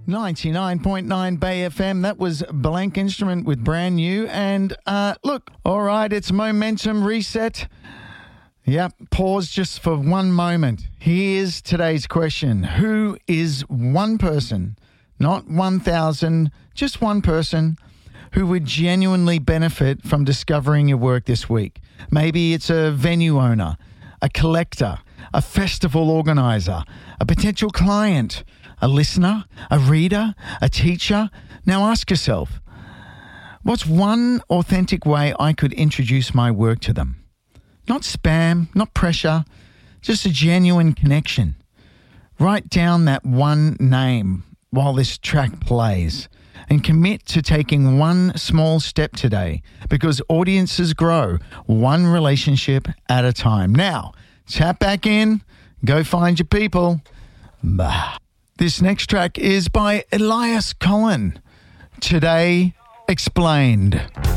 99.9 Bay FM. That was Blank Instrument with Brand New. And look, all right, it's momentum reset. Yep, pause just for one moment. Here's today's question. Who is one person, not 1,000, just one person who would genuinely benefit from discovering your work this week? Maybe it's a venue owner, a collector, a festival organizer, a potential client, a listener, a reader, a teacher. Now ask yourself, what's one authentic way I could introduce my work to them? Not spam, not pressure, just a genuine connection. Write down that one name while this track plays and commit to taking one small step today, because audiences grow one relationship at a time. Now, tap back in, go find your people. Bah. This next track is by Elias Cohen. Today Explained.